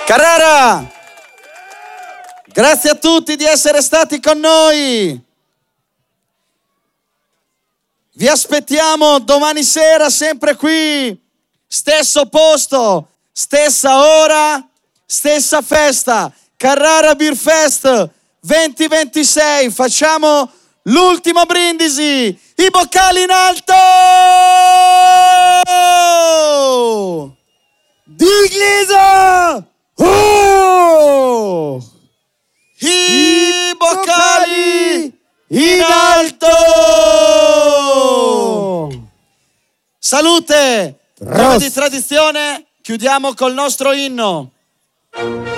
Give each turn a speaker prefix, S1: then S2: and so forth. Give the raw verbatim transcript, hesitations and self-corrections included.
S1: Carrara, grazie a tutti di essere stati con noi. Vi aspettiamo domani sera sempre qui, stesso posto, stessa ora, stessa festa. Carrara Beer Fest venti ventisei. Facciamo l'ultimo brindisi. I boccali in alto! Diglisa! Oh! I boccali in alto! Salute! Come di tradizione, chiudiamo col nostro inno.